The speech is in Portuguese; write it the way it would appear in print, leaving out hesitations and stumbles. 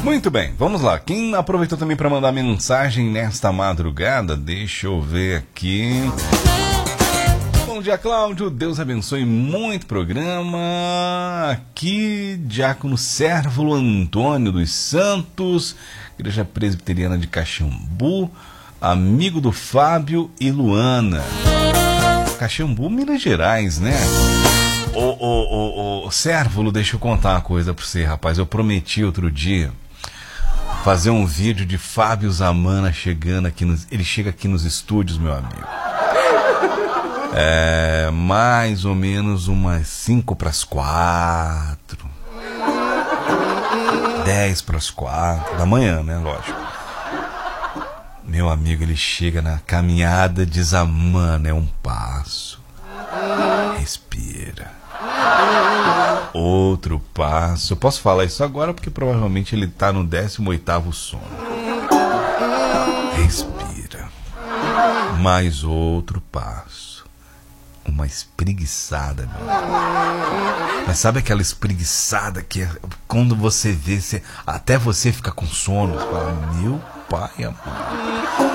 Muito bem, vamos lá. Quem aproveitou também para mandar mensagem nesta madrugada, deixa eu ver aqui. Bom dia, Cláudio. Deus abençoe muito o programa. Aqui, Diácono Sérvulo Antônio dos Santos, Igreja Presbiteriana de Caxambu, amigo do Fábio e Luana. Caxambu, Minas Gerais, né? Ô, Sérvulo, deixa eu contar uma coisa pra você, rapaz. Eu prometi outro dia fazer um vídeo de Fábio Zamana chegando aqui. Ele chega aqui nos estúdios, meu amigo. É mais ou menos umas 5 para as 4. 10 para as 4 da manhã, né? Lógico. Meu amigo, ele chega na caminhada de Zamana, é um passo. Respira. Outro passo. Eu posso falar isso agora porque provavelmente ele tá no 18º sono. Respira. Mais outro passo. Uma espreguiçada, meu. Mas sabe aquela espreguiçada que quando você vê, até você fica com sono, você fala, meu pai amado.